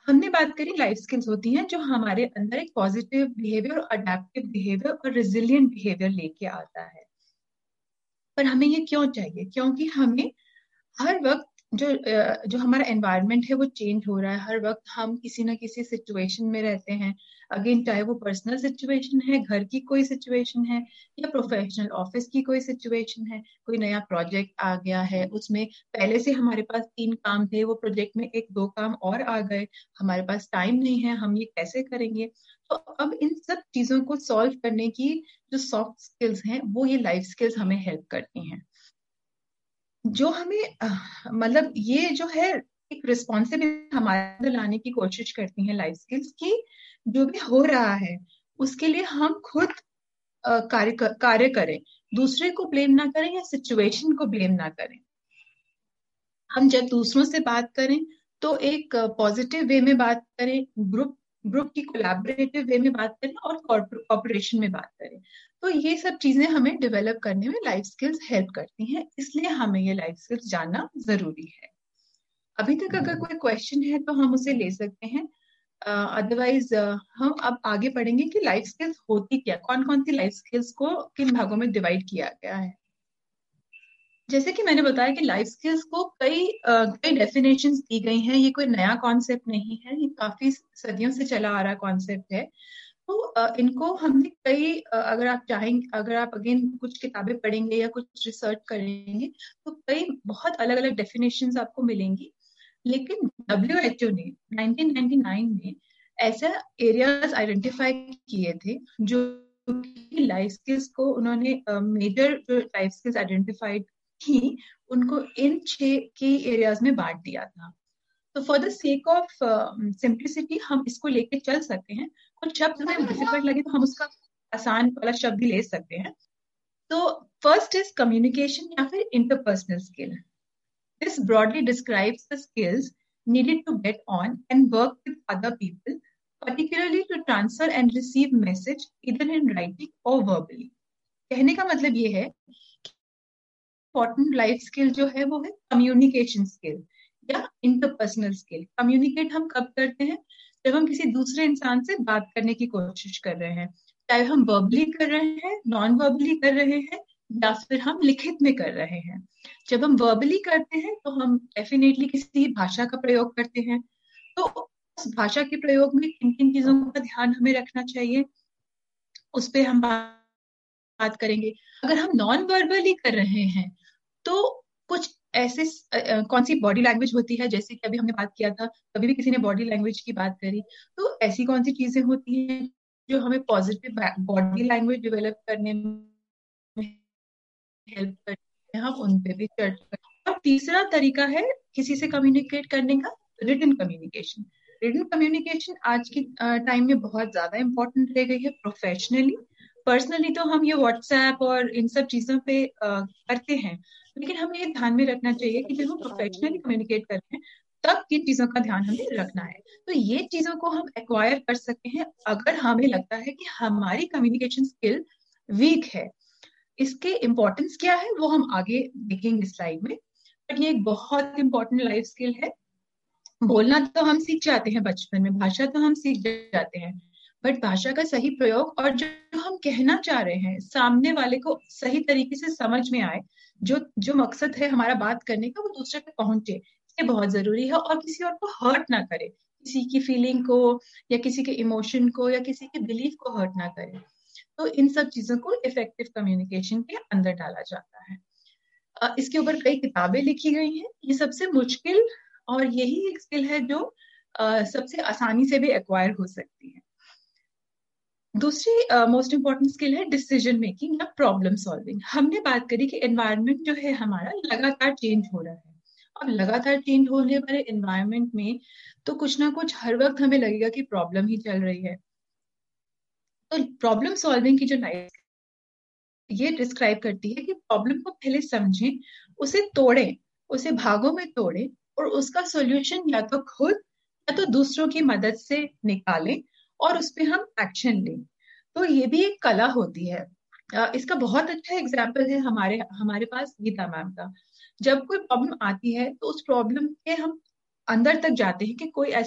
हमने बात करी लाइफ स्किल्स होती हैं जो हमारे अंदर एक पॉजिटिव बिहेवियर, अडेप्टिव बिहेवियर और रेजिलियंट बिहेवियर लेके आता है। पर हमें ये क्यों चाहिए? क्योंकि हमें हर वक्त जो हमारा एनवायरनमेंट है वो चेंज हो रहा है। हर वक्त हम किसी ना किसी सिचुएशन में रहते हैं। अगेन, चाहे वो पर्सनल सिचुएशन है, घर की कोई सिचुएशन है, या प्रोफेशनल ऑफिस की कोई सिचुएशन है। कोई नया प्रोजेक्ट आ गया है, उसमें पहले से हमारे पास 3 काम थे, वो प्रोजेक्ट में 1-2 काम और आ गए। हमारे पास टाइम नहीं है, हम ये कैसे करेंगे? तो अब इन सब चीजों को सॉल्व करने की जो सॉफ्ट स्किल्स हैं, वो ये लाइफ स्किल्स हमें हेल्प करती हैं। जो हमें मतलब ये जो है एक रिस्पॉन्सिबिलिटी हमारे अंदर लाने की कोशिश करती हैं लाइफ स्किल्स की। जो भी हो रहा है उसके लिए हम खुद कार्य करें, दूसरे को ब्लेम ना करें या सिचुएशन को ब्लेम ना करें। हम जब दूसरों से बात करें तो एक पॉजिटिव वे में बात करें, ग्रुप ग्रुप की कोलैबोरेटिव वे में बात करें और कॉर्पोरेशन में बात करें। तो ये सब चीजें हमें डेवलप करने में लाइफ स्किल्स हेल्प करती हैं, इसलिए हमें ये लाइफ स्किल्स जानना जरूरी है। अभी तक अगर कोई क्वेश्चन है तो हम उसे ले सकते हैं, अदरवाइज हम अब आगे बढ़ेंगे कि लाइफ स्किल्स होती क्या, कौन कौन सी लाइफ स्किल्स को किन भागों में डिवाइड किया गया है। जैसे कि मैंने बताया कि लाइफ स्किल्स को कई डेफिनेशंस दी गई हैं। ये कोई नया कॉन्सेप्ट नहीं है, ये काफी सदियों से चला आ रहा कॉन्सेप्ट है। तो इनको हमने अगर आप चाहेंगे, अगर आप अगेन कुछ किताबें पढ़ेंगे या कुछ रिसर्च करेंगे तो कई बहुत अलग अलग डेफिनेशंस आपको मिलेंगी। लेकिन WHO ने 1999 में ऐसा एरियाज आइडेंटिफाई किए थे जो लाइफ स्किल्स को उन्होंने मेजर जो लाइफ स्किल्स आइडेंटिफाइड थी उनको इन 6 की एरियाज में बांट दिया था। तो for the sake of simplicity हम इसको लेके चल सकते हैं। कुछ शब्द हमें डिफिकल्ट लगे तो हम उसका आसान वाला शब्द भी ले सकते हैं। तो फर्स्ट इज कम्युनिकेशन या फिर interpersonal skill. This broadly describes the skills needed to get on and work with other people, particularly to transfer and receive message either in writing or verbally. कहने का मतलब ये है, इम्पोर्टेंट लाइफ स्किल जो है वो है कम्युनिकेशन स्किल या इंटरपर्सनल स्किल। कम्युनिकेट हम कब करते हैं? जब हम किसी दूसरे इंसान से बात करने की कोशिश कर रहे हैं, चाहे हम वर्बली कर रहे हैं, नॉन वर्बली कर रहे हैं, या फिर हम लिखित में कर रहे हैं। जब हम वर्बली करते हैं तो हम डेफिनेटली किसी भाषा का प्रयोग करते हैं। तो उस भाषा के प्रयोग में किन किन चीजों का ध्यान हमें रखना चाहिए, उस पर हम बात करेंगे। अगर हम नॉन वर्बली कर रहे हैं तो कुछ ऐसे कौन सी बॉडी लैंग्वेज होती है, जैसे कि अभी हमने बात किया था, कभी भी किसी ने बॉडी लैंग्वेज की बात करी, तो ऐसी कौन सी चीजें होती हैं जो हमें पॉजिटिव बॉडी लैंग्वेज डेवलप करने में हेल्प करती है, हम उन पे भी चर्चा करें। और तीसरा तरीका है किसी से कम्युनिकेट करने का, रिटन कम्युनिकेशन। रिटन कम्युनिकेशन आज की टाइम में बहुत ज्यादा इंपॉर्टेंट रह गई है प्रोफेशनली। पर्सनली तो हम ये व्हाट्सएप और इन सब चीजों पे करते हैं, लेकिन हमें ये ध्यान में रखना चाहिए कि जब हम प्रोफेशनली कम्युनिकेट कर रहे हैं तब किन चीजों का ध्यान हमें रखना है। तो ये चीजों को हम एक्वायर कर सकते हैं अगर हमें लगता है कि हमारी कम्युनिकेशन स्किल वीक है। इसके इम्पोर्टेंस क्या है वो हम आगे देखेंगे स्लाइड में। बट ये एक बहुत इंपॉर्टेंट लाइफ स्किल है। बोलना तो हम सीख जाते हैं बचपन में, भाषा तो हम सीख जाते हैं, बट भाषा का सही प्रयोग और जो हम कहना चाह रहे हैं सामने वाले को सही तरीके से समझ में आए, जो जो मकसद है हमारा बात करने का वो दूसरे तक पहुंचे, ये बहुत जरूरी है। और किसी और को हर्ट ना करे, किसी की फीलिंग को या किसी के इमोशन को या किसी के बिलीफ को हर्ट ना करे। तो इन सब चीजों को इफेक्टिव कम्युनिकेशन के अंदर डाला जाता है। इसके ऊपर कई किताबें लिखी गई हैं। ये सबसे मुश्किल और यही एक स्किल है जो सबसे आसानी से भी एक्वायर हो सकती है। दूसरी मोस्ट इंपॉर्टेंट स्किल है डिसीजन मेकिंग या प्रॉब्लम सॉल्विंग। हमने बात करी कि एनवायरनमेंट जो है हमारा लगातार चेंज हो रहा है। अब लगातार चेंज होने वाले एनवायरनमेंट में तो कुछ ना कुछ हर वक्त हमें लगेगा कि प्रॉब्लम ही चल रही है। तो प्रॉब्लम सॉल्विंग की जो लाइफ ये डिस्क्राइब करती है कि प्रॉब्लम को पहले समझें, उसे तोड़ें, उसे भागों में तोड़ें और उसका सॉल्यूशन या तो खुद या तो दूसरों की मदद से निकालें और उस पर हम एक्शन लें। तो ये भी एक कला होती है। इसका बहुत अच्छा एग्जाम्पल है हमारे हमारे पास गीता मैम का। जब कोई प्रॉब्लम आती है तो उस प्रॉब्लम के हम अंदर तक जाते हैं कि कोई